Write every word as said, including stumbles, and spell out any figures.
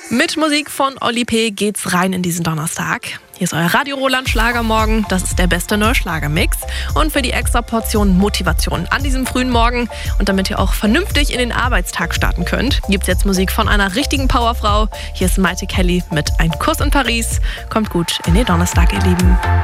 Mit Musik von Oli P. geht's rein in diesen Donnerstag. Hier ist euer Radio Roland Schlagermorgen. Das ist der beste neue Schlagermix. Und für die extra Portion Motivation an diesem frühen Morgen und damit ihr auch vernünftig in den Arbeitstag starten könnt, gibt's jetzt Musik von einer richtigen Powerfrau. Hier ist Maite Kelly mit Ein Kuss in Paris. Kommt gut in den Donnerstag, ihr Lieben.